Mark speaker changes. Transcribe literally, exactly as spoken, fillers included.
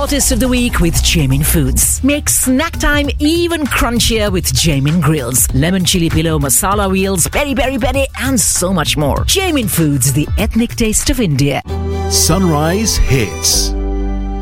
Speaker 1: hottest of the week with Jamin Foods. Make snack time even crunchier with Jamin Grills, lemon chili pillow, masala wheels, peri peri peri, and so much more. Jamin Foods, the ethnic taste of India.
Speaker 2: Sunrise Hits.